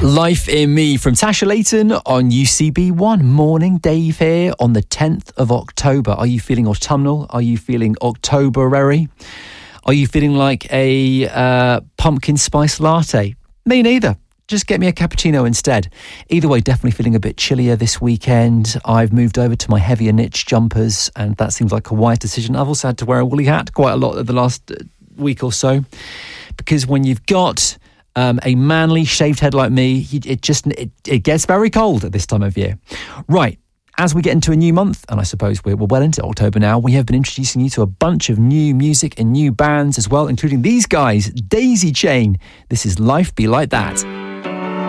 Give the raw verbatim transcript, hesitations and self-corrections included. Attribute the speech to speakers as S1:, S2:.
S1: Life in Me from Tasha Layton on U C B one. Morning, Dave here on the tenth of October. Are you feeling autumnal? Are you feeling Octoberary? Are you feeling like a uh, pumpkin spice latte? Me neither. Just get me a cappuccino instead. Either way, definitely feeling a bit chillier this weekend. I've moved over to my heavier knit jumpers, and that seems like a wise decision. I've also had to wear a woolly hat quite a lot of the last week or so, because when you've got um, a manly shaved head like me, it just it, it gets very cold at this time of year. Right. As we get into a new month, and I suppose we're well into October now, we have been introducing you to a bunch of new music and new bands as well, including these guys, Daisy Chain. This is Life Be Like That.